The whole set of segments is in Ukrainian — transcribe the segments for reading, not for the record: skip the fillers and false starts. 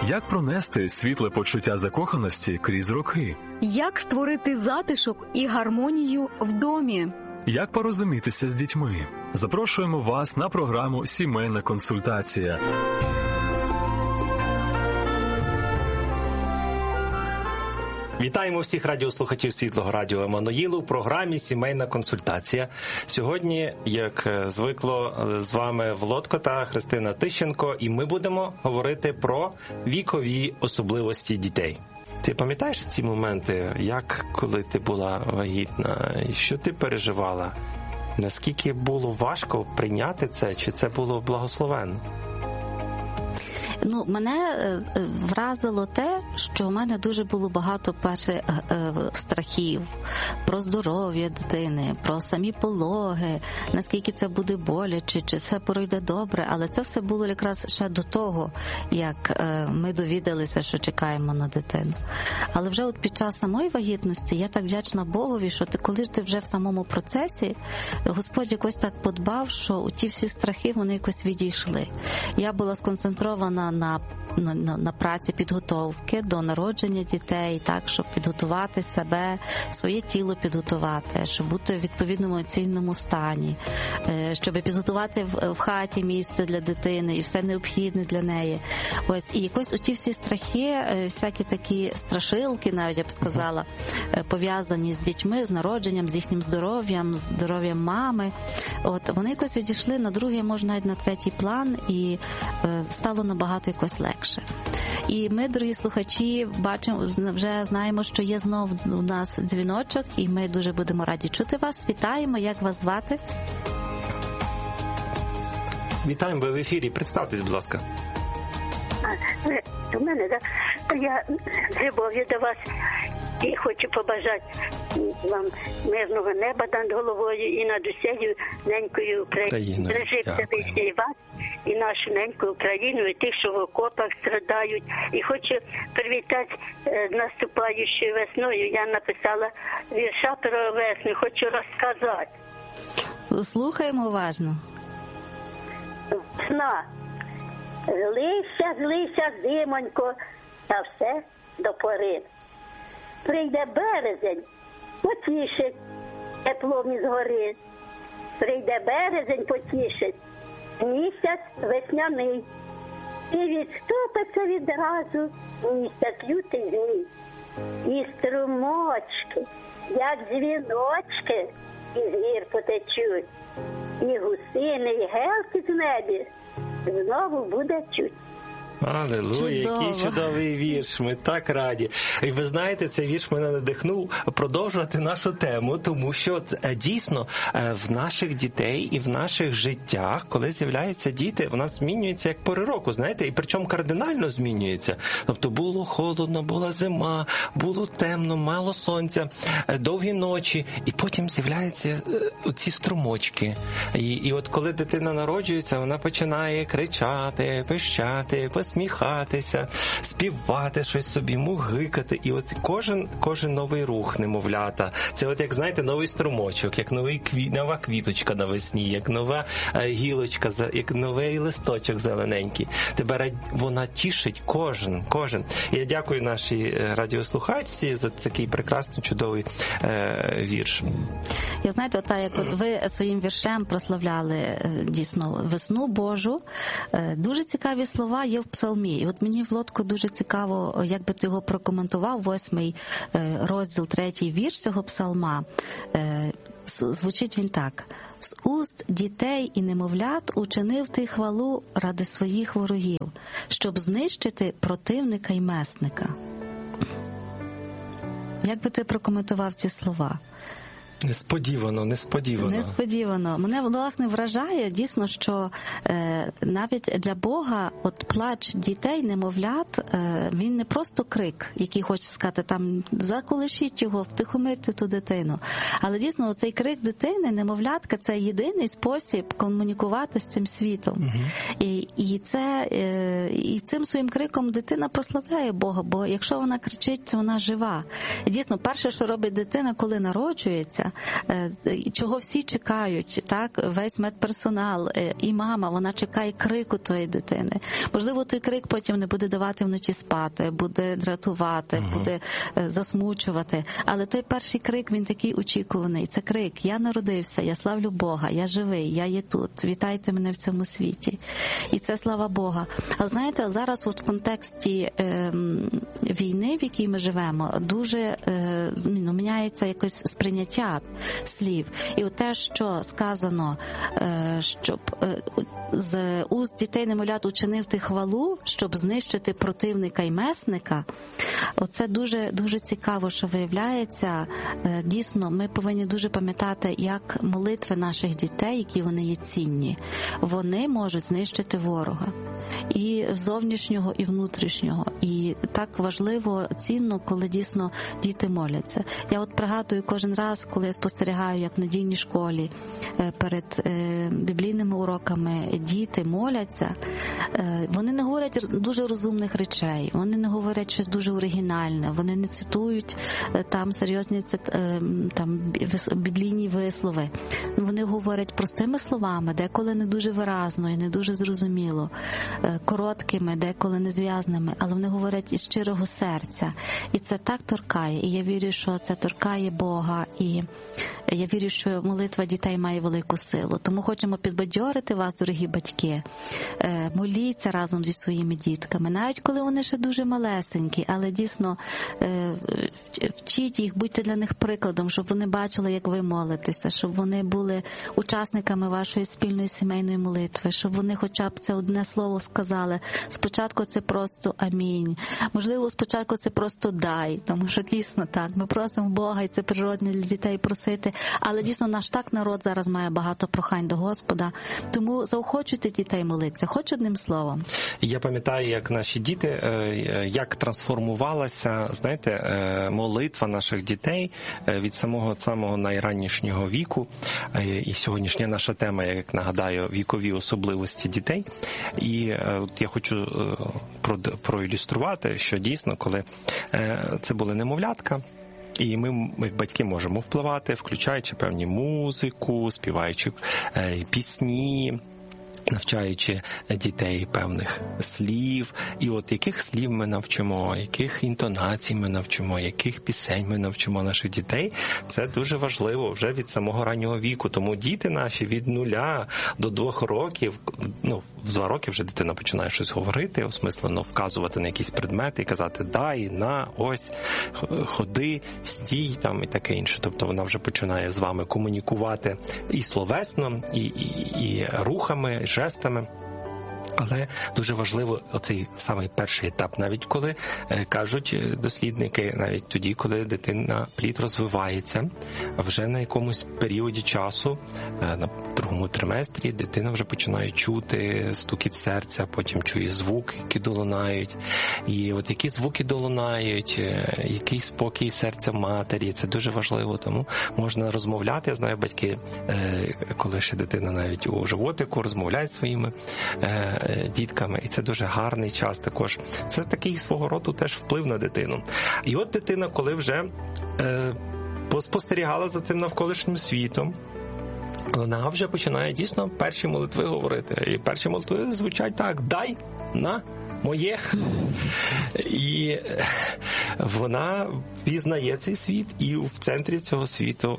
Як пронести світле почуття закоханості крізь роки? Як створити затишок і гармонію в домі? Як порозумітися з дітьми? Запрошуємо вас на програму «Сімейна консультація». Вітаємо всіх радіослухачів Світлого радіо Еммануїл у програмі «Сімейна консультація». Сьогодні, як звикло, з вами Володко та Христина Тищенко, і ми будемо говорити про вікові особливості дітей. Ти пам'ятаєш ці моменти, як коли ти була вагітна, і що ти переживала? Наскільки було важко прийняти це, чи це було благословенно? Мене вразило те, що в мене дуже було багато перших страхів про здоров'я дитини, про самі пологи, наскільки це буде боляче, чи все пройде добре, але це все було якраз ще до того, як ми довідалися, що чекаємо на дитину. Але вже от під час самої вагітності я так вдячна Богові, що коли ти вже в самому процесі, Господь якось так подбав, що ті всі страхи, вони якось відійшли. Я була сконцентрована на праці підготовки до народження дітей, так, щоб підготувати себе, своє тіло підготувати, щоб бути в відповідному емоційному стані, щоб підготувати в хаті місце для дитини і все необхідне для неї. Ось, і якось оті всі страхи, всякі такі страшилки, навіть я б сказала, пов'язані з дітьми, з народженням, з їхнім здоров'ям, з здоров'ям мами, от, вони якось відійшли на другий, може навіть на третій план, і стало набагато якось легше. І ми, дорогі слухачі, бачимо, вже знаємо, що є знов у нас дзвіночок, і ми дуже будемо раді чути вас. Вітаємо, як вас звати? Вітаємо, ви в ефірі. Представтесь, будь ласка. До мене, так? Я з любов'ю до вас і хочу побажати вам мирного неба над головою і над усією ненькою Україною. Прижився весь вас і нашу неньку Україну, і тих, що в окопах страдають. І хочу привітати з наступаючою весною. Я написала вірша про весну, хочу розказати. Слухаємо уважно. Весна. Злися, зимонько, та все до пори. Прийде березень, потішить теплом із гори. Прийде березень, потішить місяць весняний. І відступиться відразу місяць лютий змій. І струмочки, як дзвіночки, із гір потечуть. І гусини, і гелки з небі знову буде чуть. Алілуя, який чудовий вірш, ми так раді. І ви знаєте, цей вірш мене надихнув продовжувати нашу тему, тому що дійсно в наших дітей і в наших життях, коли з'являються діти, в нас змінюється як пори року, знаєте, і причому кардинально змінюється. Тобто було холодно, була зима, було темно, мало сонця, довгі ночі, і потім з'являються оці струмочки. І от коли дитина народжується, вона починає кричати, пищати, посміхатися, співати щось собі, мугикати. І от кожен новий рух немовлята. Це от, як знаєте, новий струмочок, як нова квіточка навесні, як нова гілочка, як новий листочок зелененький. Тепер вона тішить кожен. І я дякую нашій радіослухачці за такий прекрасний, чудовий вірш. Я, знаєте, як ви своїм віршем прославляли дійсно весну Божу, дуже цікаві слова є в псалмі. І от мені, Володко, дуже цікаво, як би ти його прокоментував, 8 розділ, 3 вірш цього псалма. Звучить він так. «З уст дітей і немовлят учинив ти хвалу ради своїх ворогів, щоб знищити противника й месника». Як би ти прокоментував ці слова? Несподівано. Мене, власне, вражає дійсно, що навіть для Бога от плач дітей, немовлят, він не просто крик, який хоче сказати, там, заколишіть його, втихомирте ту дитину. Але дійсно, цей крик дитини, немовлятка, це єдиний спосіб комунікувати з цим світом. І цим своїм криком дитина прославляє Бога, бо якщо вона кричить, це вона жива. І дійсно, перше, що робить дитина, коли народжується, чого всі чекають, так, весь медперсонал, і мама, вона чекає крику тої дитини. Можливо, той крик потім не буде давати вночі спати, буде дратувати, буде засмучувати, але той перший крик, він такий очікуваний. Це крик: я народився, я славлю Бога, я живий, я є тут, вітайте мене в цьому світі. І це слава Бога. А знаєте, зараз от в контексті війни, в якій ми живемо, дуже міняється якось сприйняття слів. І от те, що сказано, щоб з уст дітей немовлят учинив ти хвалу, щоб знищити противника й месника, оце дуже, дуже цікаво, що виявляється. Дійсно, ми повинні дуже пам'ятати, як молитви наших дітей, які вони є цінні, вони можуть знищити ворога. І зовнішнього, і внутрішнього. І так важливо, цінно, коли дійсно діти моляться. Я от пригадую кожен раз, коли я спостерігаю, як в недільній школі перед біблійними уроками діти моляться, вони не говорять дуже розумних речей, вони не говорять щось дуже оригінальне, вони не цитують там серйозні там біблійні вислови. Вони говорять простими словами, деколи не дуже виразно і не дуже зрозуміло, короткими, деколи незв'язними, але вони говорять із щирого серця. І це так торкає. І я вірю, що це торкає Бога. І я вірю, що молитва дітей має велику силу. Тому хочемо підбадьорити вас, дорогі батьки. Моліться разом зі своїми дітками, навіть коли вони ще дуже малесенькі, але дійсно вчіть їх, будьте для них прикладом, щоб вони бачили, як ви молитеся, щоб вони були учасниками вашої спільної сімейної молитви, щоб вони хоча б це одне слово сказали. Спочатку це просто амінь. Можливо, спочатку це просто дай, тому що дійсно так, ми просимо Бога, і це природне для дітей просити, але дійсно наш так народ зараз має багато прохань до Господа, тому заохочуйте дітей молитися, хоч одним словом. Я пам'ятаю, як наші діти, як трансформувалася, знаєте, молитва наших дітей від самого найраннішнього віку, і сьогоднішня наша тема, як нагадаю, вікові особливості дітей. І от я хочу проілюструвати, що дійсно, коли це були немовлятка, і ми, батьки, можемо впливати, включаючи певні музику, співаючи пісні, навчаючи дітей певних слів. І от яких слів ми навчимо, яких інтонацій ми навчимо, яких пісень ми навчимо наших дітей, це дуже важливо вже від самого раннього віку. Тому діти наші від 0 до 2 років, в 2 роки вже дитина починає щось говорити, осмислено вказувати на якісь предмети і казати дай, на, ось, ходи, стій, там і таке інше. Тобто вона вже починає з вами комунікувати і словесно, і рухами, жестами. Але дуже важливо оцей самий перший етап, навіть коли кажуть дослідники, навіть тоді, коли дитина, плід розвивається, вже на якомусь періоді часу, на 2-му триместрі, дитина вже починає чути стукіт серця, потім чує звуки, які долунають. І от які звуки долунають, який спокій серця в матері, це дуже важливо, тому можна розмовляти. Я знаю, батьки, коли ще дитина навіть у животику, розмовляють своїми дітками, і це дуже гарний час також. Це такий свого роду теж вплив на дитину. І от дитина, коли вже поспостерігала за цим навколишнім світом, вона вже починає дійсно перші молитви говорити. І перші молитви звучать так: дай, на, моє. І вона пізнає цей світ, і в центрі цього світу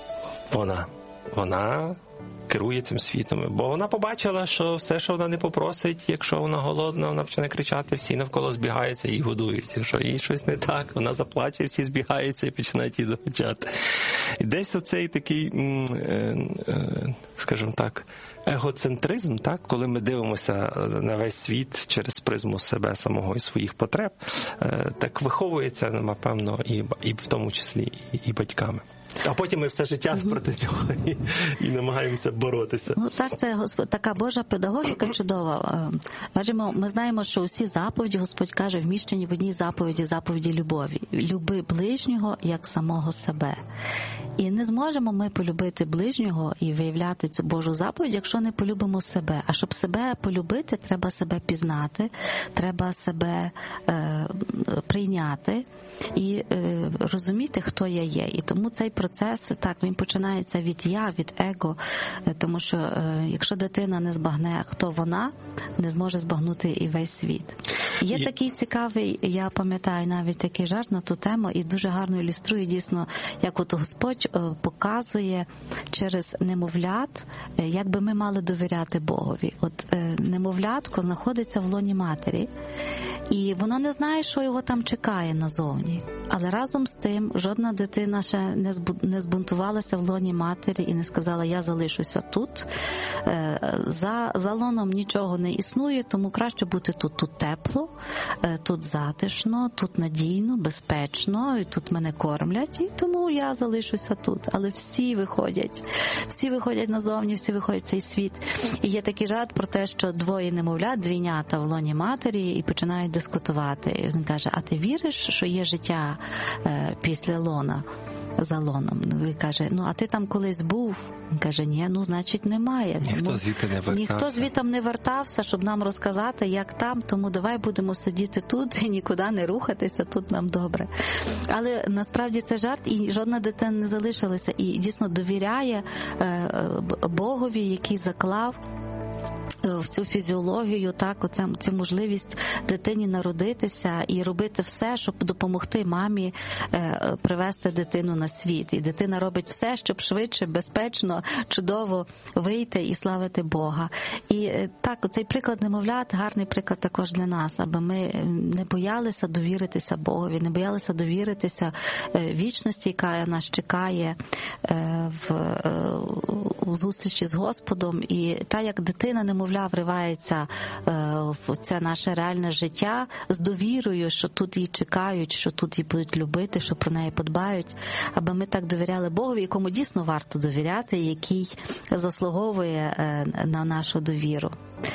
вона керує цим світом. Бо вона побачила, що все, що вона не попросить, якщо вона голодна, вона почне кричати, всі навколо збігаються і її годують. Якщо їй щось не так, вона заплаче, всі збігаються і починають її захищати. І десь оцей такий, скажімо так, егоцентризм, так, коли ми дивимося на весь світ через призму себе самого і своїх потреб, так виховується, напевно, і в тому числі і батьками. А потім ми все життя проти цього і намагаємося боротися. Так, це така Божа педагогіка чудова. Бачимо, ми знаємо, що усі заповіді, Господь каже, вміщені в одній заповіді любові. Люби ближнього, як самого себе. І не зможемо ми полюбити ближнього і виявляти цю Божу заповідь, якщо не полюбимо себе. А щоб себе полюбити, треба себе пізнати, треба себе прийняти і розуміти, хто я є. І тому цей процес, так, він починається від я, від его, тому що якщо дитина не збагне, хто вона, не зможе збагнути і весь світ. Є такий цікавий, я пам'ятаю навіть такий жарт на ту тему, і дуже гарно ілюструє дійсно, як от Господь показує через немовлят, як би ми мали довіряти Богові. От немовлятко знаходиться в лоні матері, і воно не знає, що його там чекає назовні. Але разом з тим жодна дитина ще не збунтувалася в лоні матері і не сказала, я залишуся тут. За лоном нічого не існує, тому краще бути тут. Тут тепло, тут затишно, тут надійно, безпечно, і тут мене кормлять, і тому я залишуся тут. Але всі виходять назовні, всі виходять в цей світ. І є такий жарт про те, що двоє немовлят, двійнята в лоні матері, і починають дискутувати. І він каже, а ти віриш, що є життя після лона, за лоном? Він каже, а ти там колись був? Він каже, ні, значить немає. Ніхто звідти не вертався, щоб нам розказати, як там, тому давай будемо сидіти тут і нікуди не рухатися, тут нам добре. Але насправді це жарт, і жодна дитина не залишилася, і дійсно довіряє Богові, який заклав в цю фізіологію, так, цю можливість дитині народитися і робити все, щоб допомогти мамі привести дитину на світ. І дитина робить все, щоб швидше, безпечно, чудово вийти і славити Бога. І так, оцей приклад немовлят, гарний приклад також для нас, аби ми не боялися довіритися Богові, не боялися довіритися вічності, яка нас чекає в зустрічі з Господом. І так, як дитина немовля вривається в це наше реальне життя з довірою, що тут її чекають, що тут її будуть любити, що про неї подбають, аби ми так довіряли Богові, якому дійсно варто довіряти, який заслуговує на нашу довіру.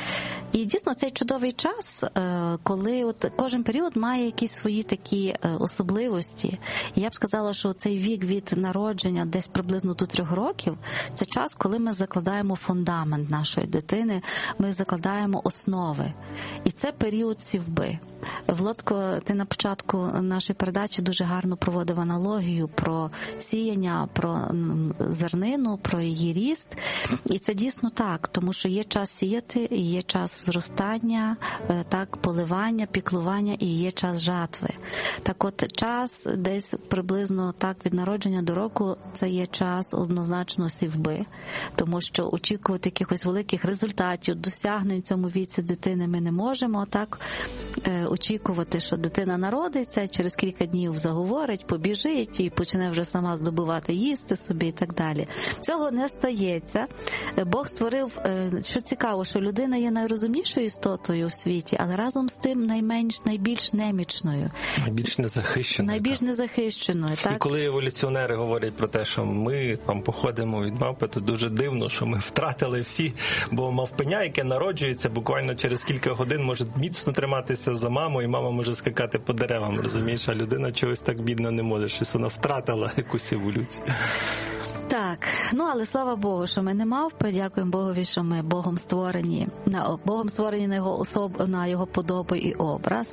І дійсно цей чудовий час, коли кожен період має якісь свої такі особливості. І я б сказала, що цей вік від народження десь приблизно до 3 років – це час, коли ми закладаємо фундамент нашої дитини, ми закладаємо основи. І це період сівби. Влодко, ти на початку нашої передачі дуже гарно проводив аналогію про сіяння, про зернину, про її ріст. І це дійсно так, тому що є час сіяти, і є час зростання, так, поливання, піклування, і є час жатви. Так от час десь приблизно так від народження до року – це є час однозначно сівби, тому що очікувати якихось великих результатів, досягнень в цьому віці дитини ми не можемо, так, очікувати, що дитина народиться, через кілька днів заговорить, побіжить і почне вже сама здобувати їсти собі і так далі. Цього не стається. Бог створив, що цікаво, що людина є найрозумнішою істотою в світі, але разом з тим найбільш немічною. Найбільш незахищеною. Так? І коли еволюціонери говорять про те, що ми там походимо від мавпи, то дуже дивно, що ми втратили всі, бо мавпеня, яке народжується, буквально через кілька годин може міцно триматися за маму, і мама може скакати по деревам, розумієш, а людина чогось так бідно не може, щось вона втратила якусь еволюцію. Так, але слава Богу, що ми не мавпи, дякуємо Богові, що ми Богом створені на його особу, на його подобу і образ.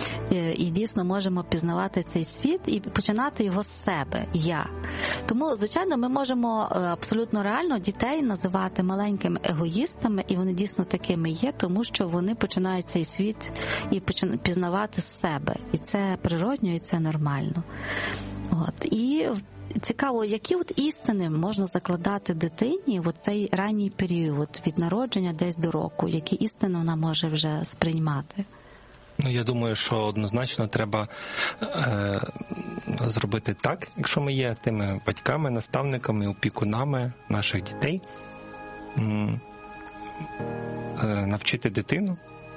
І дійсно можемо пізнавати цей світ і починати його з себе, я. Тому, звичайно, ми можемо абсолютно реально дітей називати маленькими егоїстами, і вони дійсно такими є, тому що вони починають цей світ і пізнавати з себе. І це природньо, і це нормально. І цікаво, які істини можна закладати дитині в цей ранній період від народження десь до року, які істини вона може вже сприймати? Я думаю, що однозначно треба зробити так, якщо ми є тими батьками, наставниками, опікунами наших дітей, навчити дитину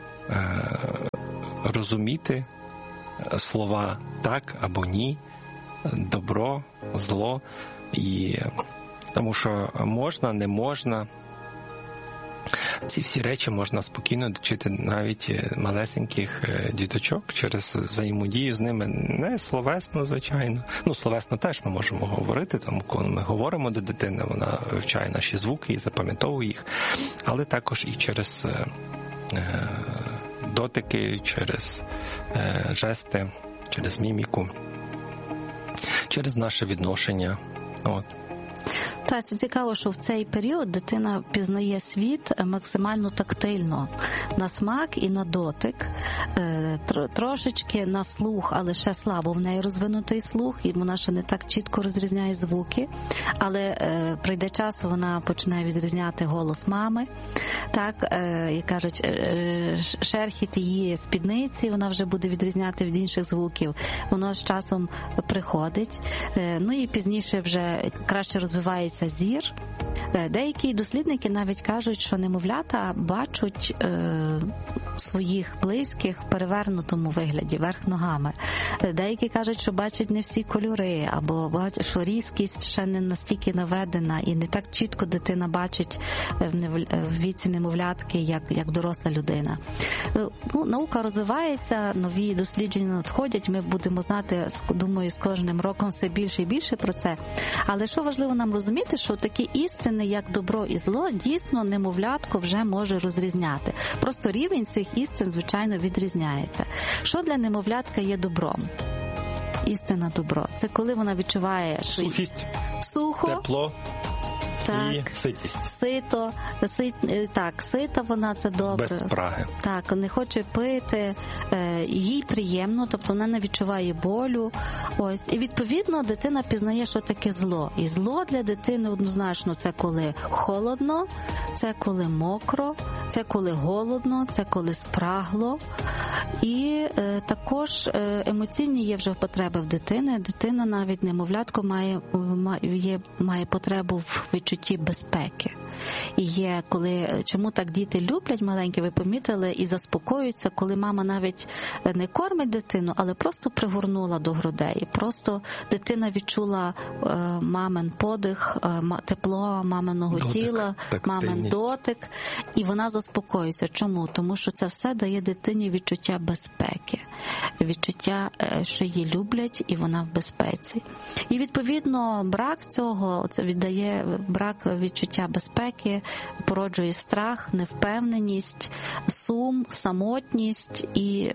розуміти слова «так» або «ні», добро, зло, і тому що можна, не можна. Ці всі речі можна спокійно вчити навіть малесеньких діточок через взаємодію з ними, не словесно, звичайно. Словесно теж ми можемо говорити, тому коли ми говоримо до дитини, вона вивчає наші звуки і запам'ятовує їх, але також і через дотики, через жести, через міміку, через наше відношення От. Так, це цікаво, що в цей період дитина пізнає світ максимально тактильно, на смак і на дотик, трошечки на слух, але ще слабо в неї розвинутий слух, і вона ще не так чітко розрізняє звуки, але прийде час, вона починає відрізняти голос мами, так, і кажуть, шерхіт її спідниці, вона вже буде відрізняти від інших звуків, воно з часом приходить, ну і пізніше вже краще розвивається зір. Деякі дослідники навіть кажуть, що немовлята бачать своїх близьких в перевернутому вигляді, верх ногами. Деякі кажуть, що бачать не всі кольори, або бачать, що різкість ще не настільки наведена, і не так чітко дитина бачить в віці немовлятки, як доросла людина. Ну, наука розвивається, нові дослідження надходять, ми будемо знати, думаю, з кожним роком все більше і більше про це. Але що важливо нам розуміти, що такі істини, як добро і зло, дійсно немовлятко вже може розрізняти. Просто рівень цих істин, звичайно, відрізняється. Що для немовлятка є добром? Істина добро. Це коли вона відчуває сухість, сухо, тепло. Так, і ситість. Сита вона, це добре. Без спраги. Так, не хоче пити, їй приємно, тобто вона не відчуває болю. Ось. І відповідно дитина пізнає, що таке зло. І зло для дитини однозначно це коли холодно, це коли мокро, це коли голодно, це коли спрагло. І також емоційні є вже потреби в дитини. Дитина, навіть немовлятко, має потребу в відчутті безпеки. І є, чому так діти люблять маленькі, ви помітили, і заспокоюються, коли мама навіть не кормить дитину, але просто пригорнула до грудей. Просто дитина відчула мамин подих, тепло маминого тіла, мамин дотик, і вона заспокоюється. Чому? Тому що це все дає дитині відчуття безпеки, відчуття, що її люблять, і вона в безпеці. І відповідно брак цього, це віддає брак відчуття безпеки, породжує страх, невпевненість, сум, самотність і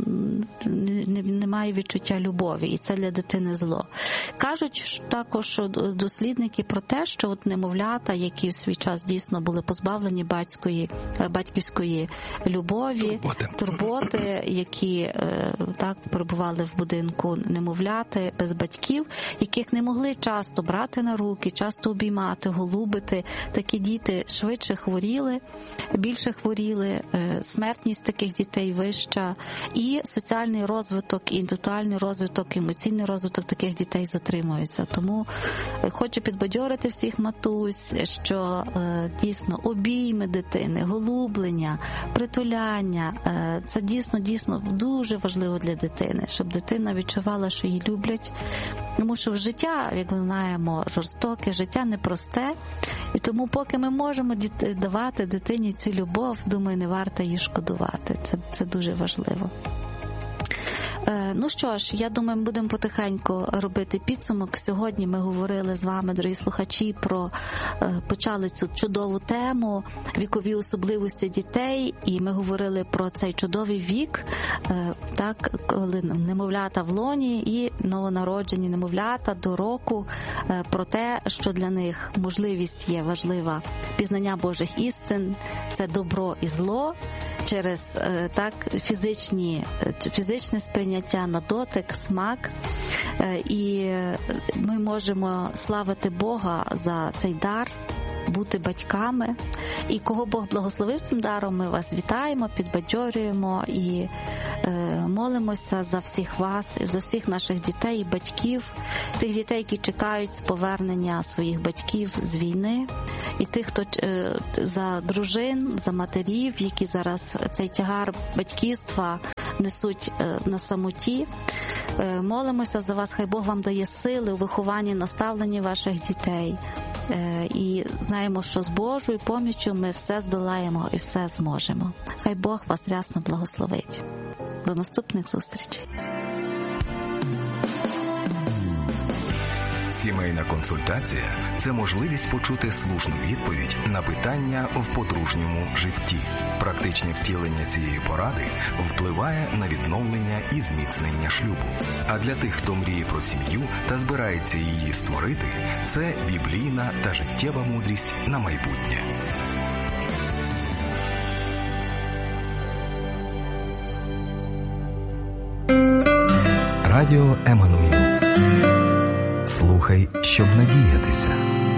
немає відчуття любові. І це для дитини зло. Кажуть також дослідники про те, що от немовлята, які в свій час дійсно були позбавлені батьківської любові, турботи, які так перебували в будинку немовляти без батьків, яких не могли часто брати на руки, часто обіймати, голубити, такі діти швидше хворіли, більше хворіли, смертність таких дітей вища, і соціальний розвиток, і інтелектуальний розвиток, і емоційний розвиток таких дітей затримуються. Тому хочу підбадьорити всіх матусь, що дійсно обійми дитини, голублення, притуляння, це дійсно дуже важливо для дитини, щоб дитина відчувала, що її люблять. Тому що в життя, як ми знаємо, жорстоке, життя непросте, і тому поки ми можемо давати дитині цю любов, думаю, не варто її шкодувати. Це дуже важливо. Ну що ж, я думаю, ми будемо потихеньку робити підсумок. Сьогодні ми говорили з вами, дорогі слухачі, почали цю чудову тему, вікові особливості дітей, і ми говорили про цей чудовий вік, так, коли немовлята в лоні і новонароджені немовлята до року, про те, що для них можливість є важлива пізнання Божих істин, це добро і зло, через так фізичне сприйняття на дотик, смак, і ми можемо славити Бога за цей дар, бути батьками. І кого Бог благословив цим даром, ми вас вітаємо, підбадьорюємо і молимося за всіх вас, за всіх наших дітей і батьків, тих дітей, які чекають з повернення своїх батьків з війни, і тих, хто за дружин, за матерів, які зараз цей тягар батьківства несуть на самоті. Молимося за вас, хай Бог вам дає сили у вихованні, наставленні ваших дітей. І знаємо, що з Божою поміччю ми все здолаємо і все зможемо. Хай Бог вас рясно благословить. До наступних зустрічей. Сімейна консультація – це можливість почути слушну відповідь на питання в подружньому житті. Практичне втілення цієї поради впливає на відновлення і зміцнення шлюбу. А для тих, хто мріє про сім'ю та збирається її створити, це біблійна та життєва мудрість на майбутнє. Радіо Еммануїл. Слухай, щоб надіятися.